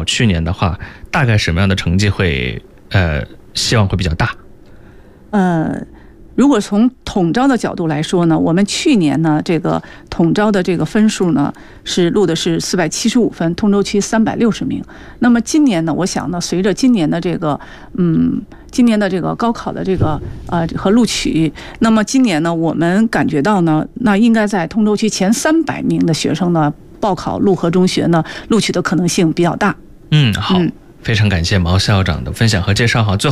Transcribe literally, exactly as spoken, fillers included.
去年的话，大概什么样的成绩会呃希望会比较大？ 呃。如果从统招的角度来说呢，我们去年呢这个统招的这个分数呢是录的是四百七十五分，通州区三百六十名。那么今年呢，我想呢，随着今年的这个嗯，今年的这个高考的这个呃和录取，那么今年呢，我们感觉到呢，那应该在通州区前三百名的学生呢报考陆河中学呢，录取的可能性比较大。 嗯，好，嗯、非常感谢毛校长的分享和介绍哈。最